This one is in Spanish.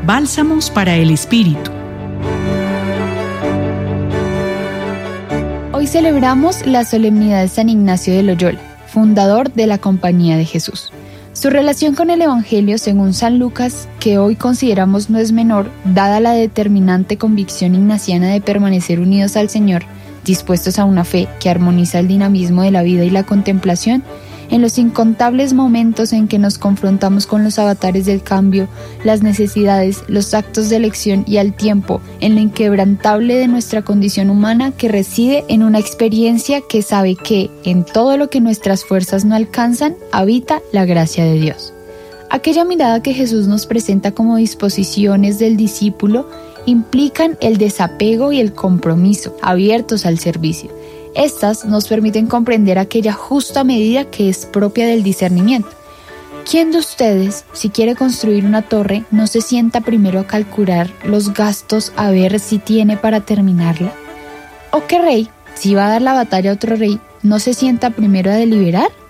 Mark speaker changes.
Speaker 1: Bálsamos para el Espíritu.
Speaker 2: Hoy celebramos la solemnidad de San Ignacio de Loyola, fundador de la Compañía de Jesús. Su relación con el Evangelio, según San Lucas, que hoy consideramos no es menor, dada la determinante convicción ignaciana de permanecer unidos al Señor, dispuestos a una fe que armoniza el dinamismo de la vida y la contemplación, en los incontables momentos en que nos confrontamos con los avatares del cambio, las necesidades, los actos de elección y al tiempo, en lo inquebrantable de nuestra condición humana que reside en una experiencia que sabe que, en todo lo que nuestras fuerzas no alcanzan, habita la gracia de Dios. Aquella mirada que Jesús nos presenta como disposiciones del discípulo implican el desapego y el compromiso, abiertos al servicio. Estas nos permiten comprender aquella justa medida que es propia del discernimiento. ¿Quién de ustedes, si quiere construir una torre, no se sienta primero a calcular los gastos a ver si tiene para terminarla? ¿O qué rey, si va a dar la batalla a otro rey, no se sienta primero a deliberar?